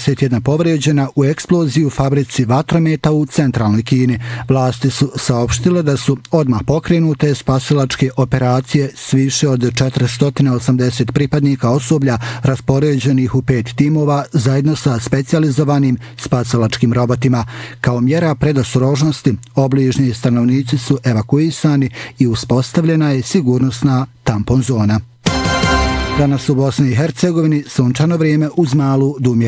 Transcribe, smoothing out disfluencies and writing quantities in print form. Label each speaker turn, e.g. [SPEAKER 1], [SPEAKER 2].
[SPEAKER 1] 21 povrijeđena u eksploziji u fabrici vatrometa u centralnoj Kini. Vlasti su saopštile da su odmah pokrenute spasilačke operacije s više od 480 pripadnika osoblja raspoređenih u 5 timova zajedno sa specijalizovanim spasilačkim robotima. Kao mjera predostrožnosti obližnji stanovnici su evakuisani i uspostavljena je sigurnosna tampon zona. Danas u Bosni i Hercegovini sunčano vrijeme uz malu do